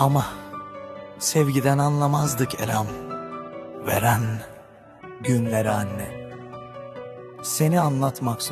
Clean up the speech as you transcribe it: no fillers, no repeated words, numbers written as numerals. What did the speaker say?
Ama sevgiden anlamazdık elham. Veren günleri anne. Seni anlatmak zor.